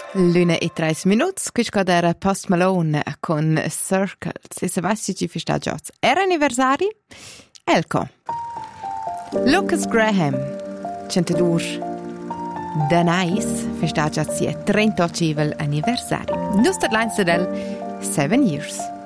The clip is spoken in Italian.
L'una e 3 minuti, questa era Post Malone con Circles. E se vai si ci festeggiati. Era anniversari? Elko. Lucas Graham, 102 Danais, festeggiati 38 anniversari. Nostra leinster del 7 years.